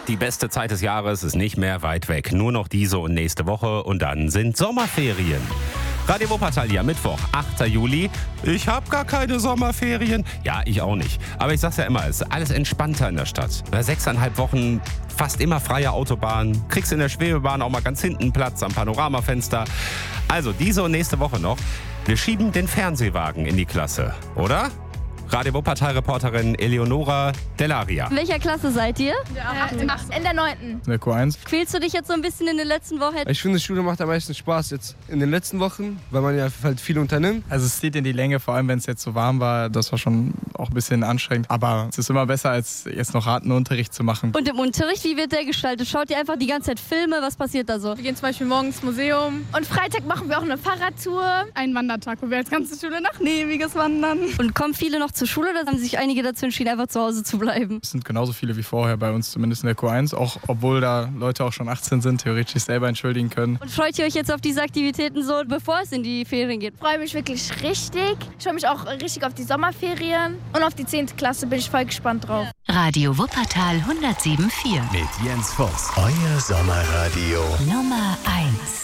Die beste Zeit des Jahres ist nicht mehr weit weg. Nur noch diese und nächste Woche und dann sind Sommerferien. Radio Wuppertal, ja, Mittwoch, 8. Juli. Ich habe gar keine Sommerferien. Ja, ich auch nicht. Aber ich sag's ja immer, es ist alles entspannter in der Stadt. Bei 6,5 Wochen fast immer freie Autobahn. Kriegst in der Schwebebahn auch mal ganz hinten Platz am Panoramafenster. Also diese und nächste Woche noch. Wir schieben den Fernsehwagen in die Klasse, oder? Radio Wuppertal-Reporterin Eleonora Delaria. In welcher Klasse seid ihr? In der 9. In der Q1. Quälst du dich jetzt so ein bisschen in den letzten Wochen? Ich finde, Schule macht am meisten Spaß jetzt in den letzten Wochen, weil man ja halt viel unternimmt. Also es zieht in die Länge, vor allem wenn es jetzt so warm war. Das war schon auch ein bisschen anstrengend. Aber es ist immer besser, als jetzt noch harten Unterricht zu machen. Und im Unterricht, wie wird der gestaltet? Schaut ihr einfach die ganze Zeit Filme? Was passiert da so? Wir gehen zum Beispiel morgens ins Museum. Und Freitag machen wir auch eine Fahrradtour. Einen Wandertag, wo wir als ganze Schule nach Neviges wandern. Und kommen viele noch zur Schule oder haben sich einige dazu entschieden, einfach zu Hause zu bleiben? Es sind genauso viele wie vorher bei uns, zumindest in der Q1. Auch obwohl da Leute auch schon 18 sind, theoretisch sich selber entschuldigen können. Und freut ihr euch jetzt auf diese Aktivitäten so, bevor es in die Ferien geht? Ich freue mich wirklich richtig. Ich freue mich auch richtig auf die Sommerferien. Und auf die 10. Klasse bin ich voll gespannt drauf. Radio Wuppertal 107.4. Mit Jens Voss. Euer Sommerradio. Nummer 1.